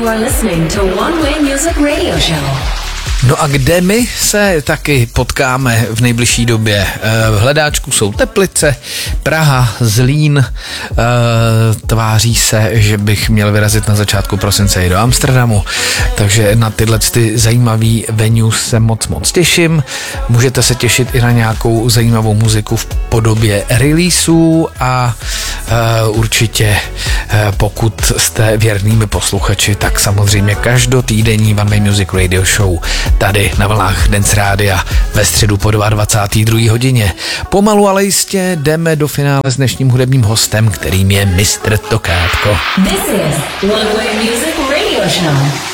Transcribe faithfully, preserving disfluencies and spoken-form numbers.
You are listening to One Way Music Radio Show. No a kde my se taky potkáme v nejbližší době? V hledáčku jsou Teplice, Praha, Zlín. Tváří se, že bych měl vyrazit na začátku prosince i do Amsterdamu, takže na tyhle ty zajímavý venues se moc moc těším. Můžete se těšit i na nějakou zajímavou muziku v podobě releaseů a určitě pokud jste věrnými posluchači, tak samozřejmě každotýdenní One Way Music Radio Show tady na vlnách Dance Rádia ve středu po dvacáté druhé hodině. Pomalu, ale jistě jdeme do finále s dnešním hudebním hostem, kterým je mistr Tokátko. This is One Way Music Radio Show.